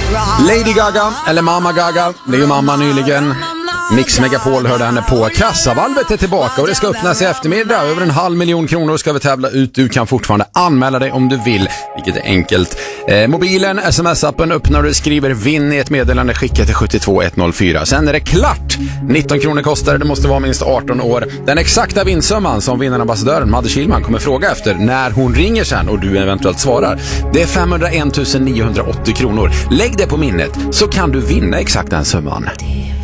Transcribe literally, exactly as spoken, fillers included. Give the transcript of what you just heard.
Lady Gaga, eller Mamma Gaga, det är ju mamma nyligen. Mix Megapol hörde henne på. Kassavalvet är tillbaka och det ska öppnas i eftermiddag. Över en halv miljon kronor ska vi tävla ut. Du kan fortfarande anmäla dig om du vill, vilket är enkelt. Eh, mobilen, sms-appen öppnar du, skriver vinn i ett meddelande, skicka till sju två ett noll fyra. Sen är det klart. nitton kronor kostar det, det måste vara minst arton år. Den exakta vinsumman som vinnarambassadören Madde Kilman kommer fråga efter när hon ringer sen och du eventuellt svarar, det är femhundraett tusen niohundraåttio kronor. Lägg det på minnet så kan du vinna exakt den summan.